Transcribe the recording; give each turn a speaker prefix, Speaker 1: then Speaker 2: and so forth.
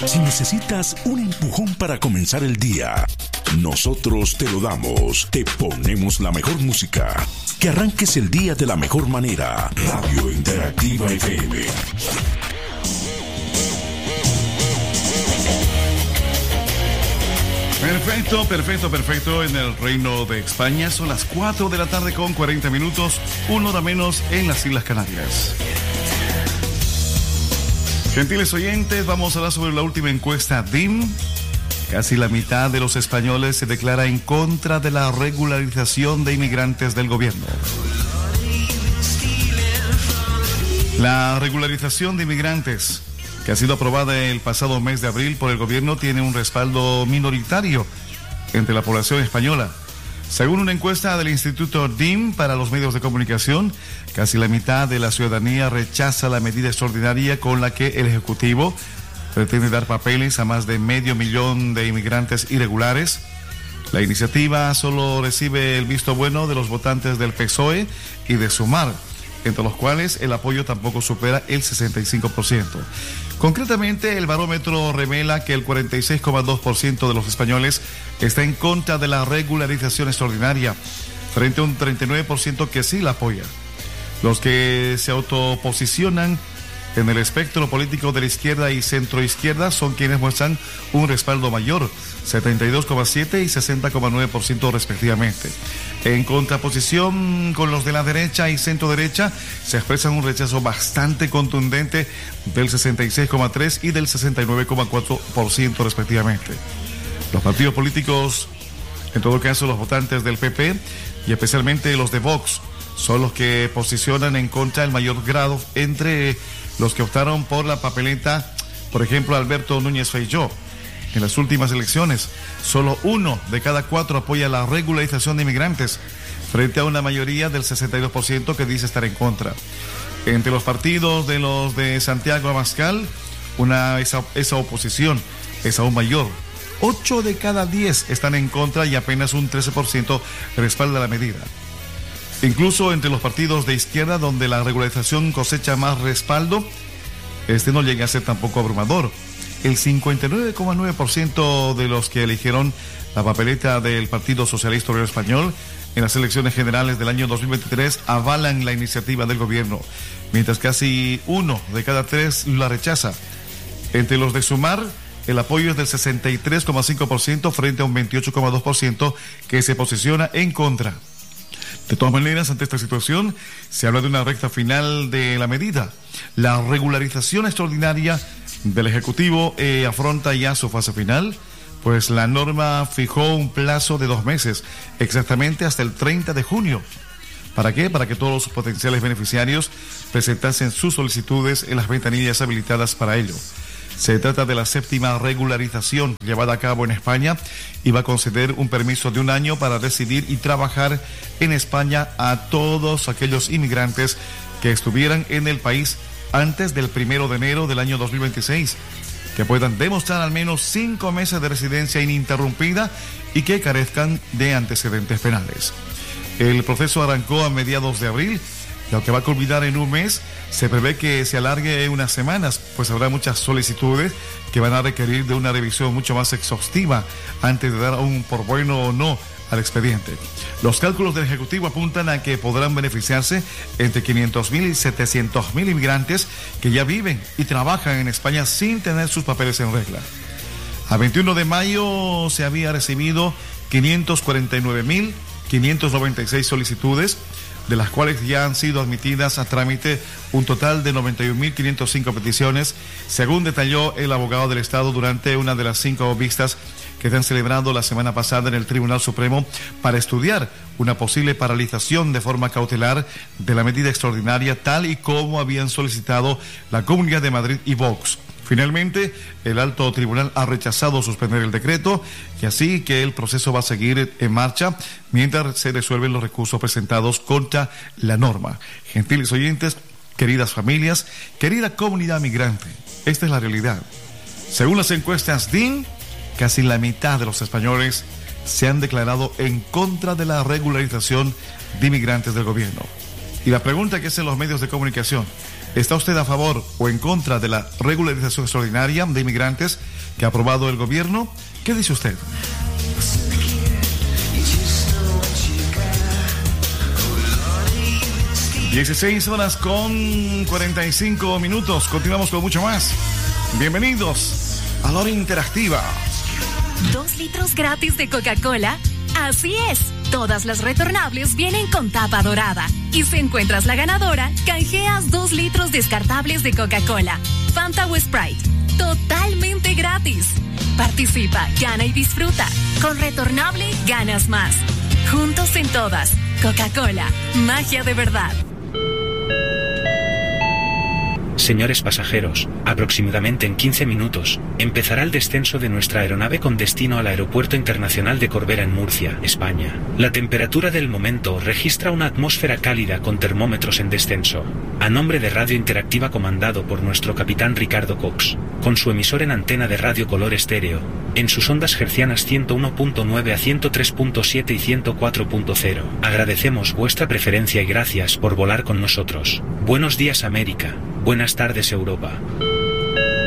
Speaker 1: Si necesitas un empujón para comenzar el día, nosotros te lo damos. Te ponemos la mejor música. Que arranques el día de la mejor manera. Radio Interactiva FM.
Speaker 2: Perfecto. En el Reino de España son las 4 de la tarde con 40 minutos, 1 hora menos en las Islas Canarias. Gentiles oyentes, vamos a hablar sobre la última encuesta DIM. Casi la mitad de los españoles se declara en contra de la regularización de inmigrantes del gobierno. La regularización de inmigrantes, que ha sido aprobada el pasado mes de abril por el gobierno, tiene un respaldo minoritario entre la población española. Según una encuesta del Instituto DIM para los medios de comunicación, casi la mitad de la ciudadanía rechaza la medida extraordinaria con la que el Ejecutivo pretende dar papeles a más de 500,000 de inmigrantes irregulares. La iniciativa solo recibe el visto bueno de los votantes del PSOE y de Sumar, entre los cuales el apoyo tampoco supera el 65%. Concretamente, el barómetro revela que el 46,2% de los españoles está en contra de la regularización extraordinaria, frente a un 39% que sí la apoya. Los que se autoposicionan en el espectro político de la izquierda y centroizquierda son quienes muestran un respaldo mayor, 72,7% y 60,9% respectivamente. En contraposición con los de la derecha y centro derecha, se expresa un rechazo bastante contundente del 66,3% y del 69,4% respectivamente. Los partidos políticos, en todo caso los votantes del PP y especialmente los de Vox, son los que posicionan en contra el mayor grado entre los que optaron por la papeleta. Por ejemplo, Alberto Núñez Feijóo. En las últimas elecciones, solo 1 de cada 4 apoya la regularización de inmigrantes, frente a una mayoría del 62% que dice estar en contra. Entre los partidos de los de Santiago Abascal, esa oposición es aún mayor. 8 de cada 10 están en contra y apenas un 13% respalda la medida. Incluso entre los partidos de izquierda, donde la regularización cosecha más respaldo, no llega a ser tampoco abrumador. El 59,9% de los que eligieron la papeleta del Partido Socialista Obrero Español en las elecciones generales del año 2023 avalan la iniciativa del gobierno, mientras casi 1 de cada 3 la rechaza. Entre los de Sumar, el apoyo es del 63,5% frente a un 28,2% que se posiciona en contra. De todas maneras, ante esta situación, se habla de una recta final de la medida. La regularización extraordinaria del Ejecutivo afronta ya su fase final, pues la norma fijó un plazo de 2 meses, exactamente hasta el 30 de junio. ¿Para qué? Para que todos los potenciales beneficiarios presentasen sus solicitudes en las ventanillas habilitadas para ello. Se trata de la 7ª regularización llevada a cabo en España y va a conceder un permiso de 1 año para residir y trabajar en España a todos aquellos inmigrantes que estuvieran en el país antes del 1 de enero del año 2026, que puedan demostrar al menos 5 meses de residencia ininterrumpida y que carezcan de antecedentes penales. El proceso arrancó a mediados de abril, y aunque va a culminar en 1 mes, se prevé que se alargue unas semanas, pues habrá muchas solicitudes que van a requerir de una revisión mucho más exhaustiva antes de dar un por bueno o no al expediente. Los cálculos del Ejecutivo apuntan a que podrán beneficiarse entre 500,000 y 700,000 inmigrantes que ya viven y trabajan en España sin tener sus papeles en regla. A 21 de mayo se había recibido 549,596 solicitudes, de las cuales ya han sido admitidas a trámite un total de 91,505 peticiones, según detalló el abogado del Estado durante una de las 5 vistas que se han celebrado la semana pasada en el Tribunal Supremo para estudiar una posible paralización de forma cautelar de la medida extraordinaria, tal y como habían solicitado la Comunidad de Madrid y Vox. Finalmente, el alto tribunal ha rechazado suspender el decreto y así que el proceso va a seguir en marcha mientras se resuelven los recursos presentados contra la norma. Gentiles oyentes, queridas familias, querida comunidad migrante, esta es la realidad. Según las encuestas DIN, casi la mitad de los españoles se han declarado en contra de la regularización de inmigrantes del gobierno. Y la pregunta que hacen los medios de comunicación, ¿Está usted a favor o en contra de la regularización extraordinaria de inmigrantes que ha aprobado el gobierno? ¿Qué dice usted? 16:45. Continuamos con mucho más. Bienvenidos a la hora interactiva.
Speaker 3: 2 litros gratis de Coca-Cola. Así es. Todas las retornables vienen con tapa dorada. Y si encuentras la ganadora, canjeas 2 litros descartables de Coca-Cola, Fanta o Sprite. Totalmente gratis. Participa, gana y disfruta. Con retornable ganas más. Juntos en todas. Coca-Cola. Magia de verdad.
Speaker 4: Señores pasajeros, aproximadamente en 15 minutos, empezará el descenso de nuestra aeronave con destino al Aeropuerto Internacional de Corbera en Murcia, España. La temperatura del momento registra una atmósfera cálida con termómetros en descenso. A nombre de Radio Interactiva comandado por nuestro capitán Ricardo Cox, con su emisor en antena de radio color estéreo, en sus ondas hercianas 101.9 a 103.7 y 104.0. Agradecemos vuestra preferencia y gracias por volar con nosotros. Buenos días América. Buenas tardes Europa.